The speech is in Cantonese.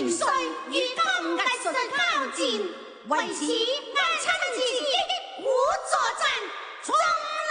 元帥與金藝術交戰，為此我親自鼓助陣，